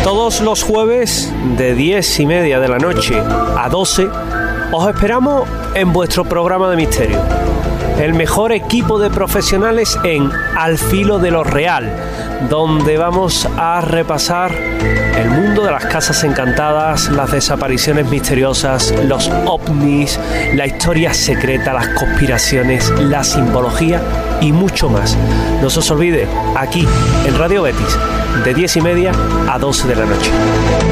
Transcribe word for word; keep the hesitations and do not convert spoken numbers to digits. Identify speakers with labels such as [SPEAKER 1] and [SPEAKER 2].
[SPEAKER 1] Todos los jueves de diez y media de la noche a doce os esperamos en vuestro programa de misterio. El mejor equipo de profesionales en Al Filo de lo Real, donde vamos a repasar el mundo de las casas encantadas, las desapariciones misteriosas, los ovnis, la historia secreta, las conspiraciones, la simbología y mucho más. No se os olvide, aquí en Radio Betis, de diez y media a doce de la noche.